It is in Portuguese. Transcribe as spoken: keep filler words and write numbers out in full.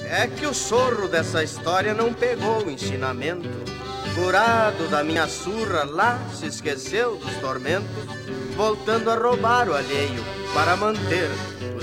É que o sorro dessa história não pegou o ensinamento. Curado da minha surra, lá se esqueceu dos tormentos, voltando a roubar o alheio para manter